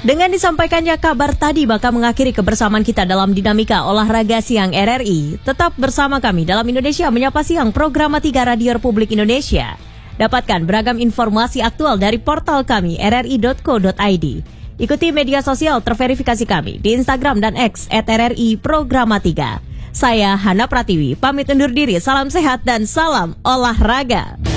Dengan disampaikannya kabar tadi, maka mengakhiri kebersamaan kita dalam Dinamika Olahraga Siang RRI. Tetap bersama kami dalam Indonesia Menyapa Siang, program 3 Radio Republik Indonesia. Dapatkan beragam informasi aktual dari portal kami rri.co.id. Ikuti media sosial terverifikasi kami di Instagram dan X @RRI Programa 3. Saya Hana Pratiwi, pamit undur diri, salam sehat dan salam olahraga.